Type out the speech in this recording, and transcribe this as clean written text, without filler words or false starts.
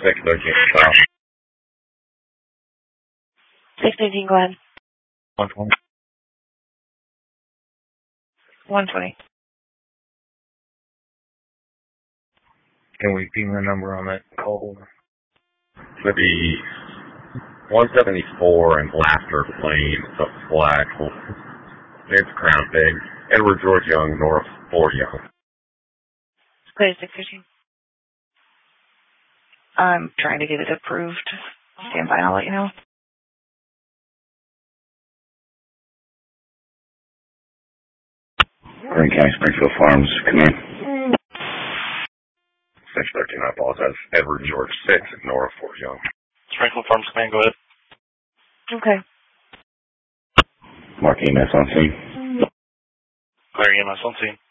613, 618, go ahead. 120. 120. Can we ping the number on that call? It's going to be 174 in Laughter Lane, the flag. It's Crown Pig. Edward George Young, North 4 Young. Clear 613. I'm trying to get it approved. Stand by, I'll let you know. Orange County, Springfield Farms, come in. 613, I apologize. Edward George 6, Nora 4 Young. Springfield Farms, come in, go ahead. Okay. Mark EMS on scene. Clear EMS on scene.